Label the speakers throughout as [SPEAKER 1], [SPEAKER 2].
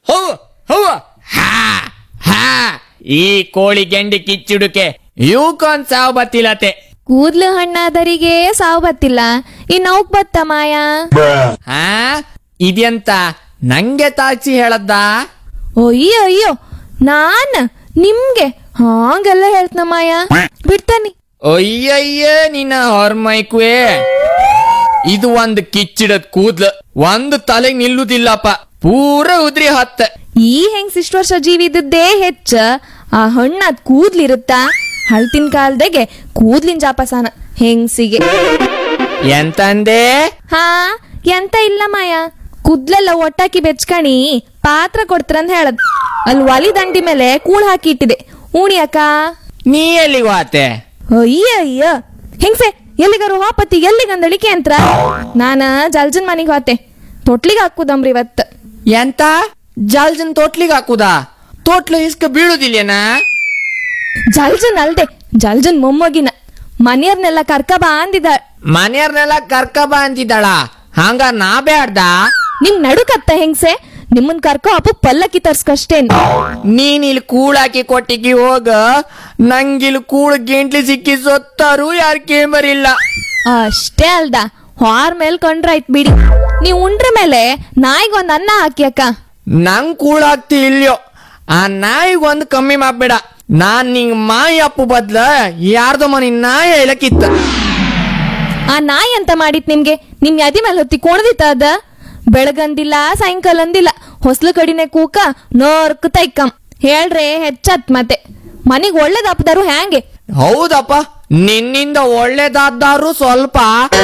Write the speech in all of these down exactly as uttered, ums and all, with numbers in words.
[SPEAKER 1] ಹೋ ಹೋ ಹಾ ಹಾ ಈ ಕೋಳಿ ಗೆಂಡಿ ಕಿಚ್ಚುಡುಕೆ ಇವಕೊಂದ್ ಸಾವು ಬತ್ತಿಲತೆ.
[SPEAKER 2] ಕೂದ್ಲು ಹಣ್ಣಾದರಿಗೆ ಸಾವು ಬತ್ತಿಲ್ಲ, ಇನ್ ಅವಕ್ ಬತ್ತ ಮಾಯ.
[SPEAKER 1] ಹಾ ಇದೆಂತ ನಂಗೆ ತಾಚಿ ಹೇಳದ್ದ?
[SPEAKER 2] ಅಯ್ಯೋ ಅಯ್ಯೋ, ನಾನ್ ನಿಮ್ಗೆ ಹಾಂಗೆಲ್ಲ ಹೇಳ್ತನ ಮಾಯ, ಬಿಡ್ತಾನಿ.
[SPEAKER 1] ಅಯ್ಯಯ್ಯ ನಿನ್ನ ಹೊರ್ಮೈಕುವೆ, ಇದು ಒಂದ್ ಕಿಚ್ಚಿಡದ್ ಕೂದ್ಲು, ಒಂದು ತಲೆಗ್ ನಿಲ್ಲುದಿಲ್ಲಪ್ಪ, ಪೂರ ಉದ್ರಿ ಹತ್ತ.
[SPEAKER 2] ಈ ಹೆಂಗ್ ಇಷ್ಟು ವರ್ಷ ಜೀವಿ ಇದ್ದದ್ದೇ ಹೆಚ್ಚ, ಆ ಹಣ್ಣಾದ್ ಕೂದ್ಲಿರುತ್ತ. ಹಳ್ತಿನ ಕಾಲದಾಗೆ ಕೂದ್ಲಿನ ಜಾಪಸಾನ ಹೆಂಗ್ಸಿಗೆ.
[SPEAKER 1] ಎಂತಂದೆ?
[SPEAKER 2] ಹಾ ಎಂತ ಇಲ್ಲ ಮಾಯ, ಕೂದ್ಲೆಲ್ಲ ಒಟ್ಟಾಕಿ ಬೆಚ್ಕಣಿ ಪಾತ್ರ ಕೊಡ್ತಾರಂತ ಹೇಳದ್. ಅಲ್ಲಿ ಒಲಿ ದಂಡಿ ಮೇಲೆ ಕೂಳ್ ಹಾಕಿ ಇಟ್ಟಿದೆ, ಉಣಿ ಅಕ್ಕ.
[SPEAKER 1] ನೀ ಎಲ್ಲಿಗೆ ಹೋತೆ?
[SPEAKER 2] ಅಯ್ಯ ಅಯ್ಯ ಹೆಂಗ್ಸೆ, ಎಲ್ಲಿಗಾರು ಹೋಪತಿ ಎಲ್ಲಿಗಂದಳಿಕೆ ಅಂತ. ನಾನ ಜಲ್ಜನ್ ಮನಿಗ್ ಹೋತೆ, ತೊಟ್ಲಿಗೆ ಹಾಕುದಮ್ರಿ ಇವತ್.
[SPEAKER 1] ಎಂತ ಜಲ್ಜನ್ ತೋಟ್ಲಿಗೆ ಹಾಕುದಾ? ತೋಟ್ಲು ಇಸ್ಕ ಬೀಳುದಿಲ್ಲೇನಾ?
[SPEAKER 2] ಜಲ್ಜನ್ ಅಲ್ದೆ, ಜಲ್ಜನ್ ಮೊಮ್ಮಗಿನ. ಮನೆಯವ್ರನ್ನೆಲ್ಲ ಕರ್ಕ ಬಾ ಅಂದಿದ.
[SPEAKER 1] ಮನೆಯವ್ರನ್ನೆಲ್ಲ ಕರ್ಕ ಬಾ ಅಂತಿದ್ದಾಳ? ಹಂಗ ನಾ ಬ್ಯಾಡ್ದ?
[SPEAKER 2] ನಿಮ್ ನಡುಕತ್ತ ಹೆಂಗ್ಸೆ, ನಿಮ್ಮನ್ ಕರ್ಕೊ ಅಪ್ಪ ಪಲ್ಲಕ್ಕಿ ತರ್ಸ್ಕಷ್ಟೇನ್.
[SPEAKER 1] ನೀನ್ ಇಲ್ಲಿ ಕೂಳಾಕಿ ಕೊಟ್ಟಿಗಿ ಹೋಗ, ನಂಗಿಲ್ ಕೂಳ್ ಗೆಂಟ್ಲಿ ಸಿಕ್ಕಿ ಸೊತ್ತಾರು ಯಾರ್ ಕೇಂಬರಿಲ್ಲ.
[SPEAKER 2] ಅಷ್ಟೇ ಅಲ್ದ, ಹಾರ್ ಮೇಲ್ ಕೊಂಡ್ರಾಯ್ತ್ ಬಿಡಿ. ನೀವ್ ಉಂಡ್ರ ಮೇಲೆ ನಾಯಿಗೊಂದ್ ಅನ್ನ ಹಾಕಿ ಅಕ್ಕ.
[SPEAKER 1] ನಂಗ್ ಕೂಳಾಗ್ತಿ ಇಲ್ಯೋ, ಆ ನಾಯಿಗೊಂದ್ ಕಮ್ಮಿ ಮಾಡ್ಬೇಡ. ನಾನ್ ನಿಂಗ್ ಮಾಯಿ ಅಪ್ಪು ಬದ್ಲ ಯಾರ್ದೋ ಮನಿ ನಾಯಿ ಹೇಳಕ್ಕಿತ್ತ.
[SPEAKER 2] ಆ ನಾಯಿ ಅಂತ ಮಾಡಿತ್ ನಿಮ್ಗೆ? ನಿಮ್ ಯದಿ ಮೇಲೆ ಹೊತ್ತಿ ಕೋಣದಿತ್ತ ಅದ? ಬೆಳಗಂದಿಲ್ಲ ಸಾಯಂಕಾಲ ಅಂದಿಲ್ಲ, ಹೊಸ್ಲು ಕಡಿನೆ ಕೂಕ ನೋರ್ಕ ತೈಕಂ ಹೇಳ್ರೆ ಹೆಚ್ಚತ್. ಮತ್ತೆ ಮನಿಗ್ ಒಳ್ಳೇದಪ್ಪದಾರು ಹ್ಯಾಂಗೆ?
[SPEAKER 1] ಹೌದಪ್ಪ, ನಿನ್ನಿಂದ ಒಳ್ಳೇದಾದ್ರು ಸ್ವಲ್ಪ.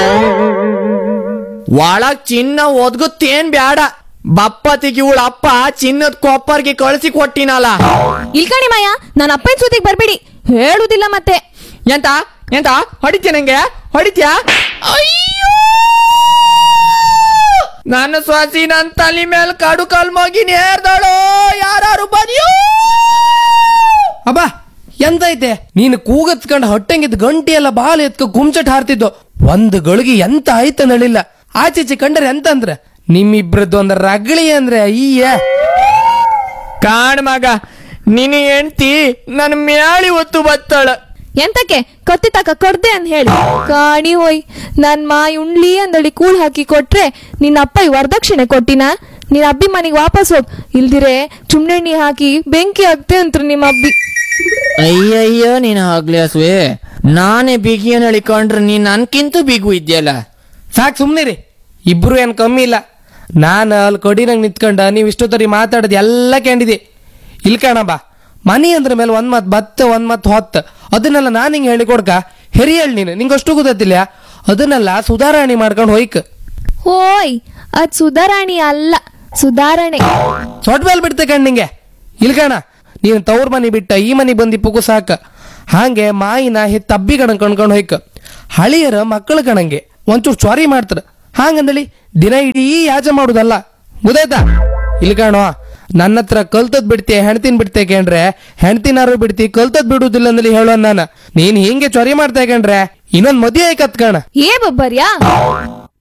[SPEAKER 1] ಒಳಗ್ ಚಿನ್ನ ಒದ್ಗುತ್ತೇನ್ ಬ್ಯಾಡ. ಬಪ್ಪತಿಗೆ ಇವಳ ಅಪ್ಪ ಚಿನ್ನದ ಕೊಪ್ಪರ್ಗೆ ಕಳಿಸಿ ಕೊಟ್ಟಿನಲ್ಲ.
[SPEAKER 2] ಇಲ್ಕಣಿ ಮಾಯ, ನನ್ನ ಅಪ್ಪನ ಸುದ್ದಿಗೆ ಬರ್ಬೇಡಿ, ಹೇಳುದಿಲ್ಲ ಮತ್ತೆ.
[SPEAKER 1] ಎಂತ ಎಂತ ಹೊಡಿತ್ಯ? ನಂಗೆ ಹೊಡಿತ್ಯಾ? ಅಯ್ಯೋ, ನನ್ನ ಸ್ವಾಸಿ ನನ್ ತಲೆ ಮೇಲೆ ಕಾಡು ಕಾಲ್ ಮಗಿ ನೇರ್ದಳೋ, ಯಾರು ಬದಿಯೋ.
[SPEAKER 3] ಅಬ್ಬಾ ಎಂತ ಐತೆ ನೀನು ಕೂಗತ್ಕಂಡ್ ಹೊಟ್ಟೆಂಗಿದ್ ಗಂಟೆ ಎಲ್ಲ ಬಾಲ್ ಎತ್ಕ ಗುಮ್ಚಟ್ ಹಾರ್ತಿದ್ದು. ಒಂದು ಗಳಿಗೆ ಎಂತ ಆಯ್ತ ನಳಿಲ್ಲ. ಆಚೀಚೆ ಕಂಡ್ರೆ ಎಂತ ಅಂದ್ರ ನಿಮ್ಮಿಬ್ರದ್ದು ಒಂದ ರಗಳಿ ಅಂದ್ರೆ ಅಯ್ಯ.
[SPEAKER 1] ಕಾಣ್ ಮಗ, ನಿನ್ನ ಹೆಂಡ್ತಿ ನನ್ ಮ್ಯಾಳಿ ಒತ್ತು ಬತ್ತಾಳ.
[SPEAKER 2] ಎಂತಕ್ಕೆ ಕತ್ತಿ ತಕ ಕೊಡ್ದೆ ಅಂತ ಹೇಳಿ ಕಾಣಿ ಹೋಯ್. ನನ್ ಮಾಯಿ ಉಣ್ಲಿ ಅಂದಳಿ ಕೂಳ್ ಹಾಕಿ ಕೊಟ್ರೆ ನಿನ್ನ ಅಪ್ಪ ವರದಕ್ಷಿಣೆ ಕೊಟ್ಟಿನ? ನಿನ್ನ ಅಬ್ಬಿ ಮನೆಗೆ ವಾಪಸ್ ಹೋಗ್, ಇಲ್ದಿರೆ ಚುಮ್ನೆಣ್ಣಿ ಹಾಕಿ ಬೆಂಕಿ ಹಾಕ್ತೆ ಅಂತ್ರು ನಿಮ್ಮ ಅಬ್ಬಿ.
[SPEAKER 1] ಅಯ್ಯಯ್ಯೋ ನೀನ್ ಆಗ್ಲಿ ಹಸುವೆ, ನಾನೇ ಬಿಗಿಯನ್ ಹೇಳಿಕೊಂಡ್ರೆ ನೀನ್ ನನ್ಕಿಂತ ಬಿಗು ಇದ್ಯಲ್ಲ.
[SPEAKER 3] ಸಾಕ್ ಸುಮ್ನಿರಿ, ಇಬ್ರು ಏನ್ ಕಮ್ಮಿ ಇಲ್ಲ. ನಾನು ಅಲ್ಲಿ ಕೊಡಿನಂಗ್ ನಿಂತ್ಕೊಂಡ ನೀವ್ ಇಷ್ಟೊತ್ತರಿ ಮಾತಾಡೋದು ಎಲ್ಲ ಕೇಳಿದೆ. ಇಲ್ ಕಣ ಬಾ, ಮನಿ ಅಂದ್ರ ಮೇಲೆ ಒಂದ್ ಮತ್ ಬತ್ತ ಒಂದ್ ಮತ್ ಹೊತ್ತ, ಅದನ್ನೆಲ್ಲ ನಾನ್ ಹಿಂಗ್ ಹೇಳಿ ಕೊಡ್ಕ ಹೆರಿ ಹೇಳಿ ನೀನು, ನಿಂಗಷ್ಟು ಗೊತ್ತಿಲ್ಲ. ಅದನ್ನೆಲ್ಲ ಸುಧಾರಣೆ ಮಾಡ್ಕೊಂಡು ಹೋಯ್ಕ.
[SPEAKER 2] ಹೋಯ್, ಅದ್ ಸುಧಾರಾಣಿ ಅಲ್ಲ, ಸುಧಾರಣೆ.
[SPEAKER 3] ಸೊಟ್ ಮೇಲೆ ಬಿಡ್ತೆ ಕಣ್ ನಿಂಗೆ. ಇಲ್ ಕಣ, ನೀನು ತವ್ರ ಮನಿ ಬಿಟ್ಟ ಈ ಮನಿ ಬಂದಿ ಪುಗು ಸಾಕ. ಹಾಗೆ ಮಾಯಿನ ಹೆತ್ತ ಅಬ್ಬಿ ಕಣ ಕಣ್ಕೊಂಡು ಹೋಯ್ಕ. ಹಳಿಯರ ಮಕ್ಕಳು ಕಣಂಗೆ ಒಂಚೂರು ಚ್ವಾರಿ ಮಾಡ್ತಾರ, ಹಾಗಂದಳಿ ದಿನ ಇಡೀ ಯಾಜ ಮಾಡುದಲ್ಲ, ಗೊತ್ತಾಯ್ತಾ? ಇಲ್ಲಿ ಕಾಣೋ, ನನ್ನ ಹತ್ರ ಕಲ್ತದ್ ಬಿಡ್ತಿ ಹೆಣ್ತಿನ್ ಬಿಡ್ತೆ ಕೇಂಡ್ರೆ ಹೆಣ್ತಿನಾರು ಬಿಡ್ತಿ, ಕಲ್ತದ್ ಬಿಡುದಿಲ್ಲ ಅಂದಲ್ಲಿ ಹೇಳೋ ನಾನು. ನೀನ್ ಹಿಂಗೆ ಚ್ವರಿ ಮಾಡ್ತಾ ಕೇಂಡ್ರೆ ಇನ್ನೊಂದ್ ಮದುವೆ ಆಯ್ಕತ್ ಕಾಣ.
[SPEAKER 2] ಏ ಬಬ್ಬರ್ಯಾ,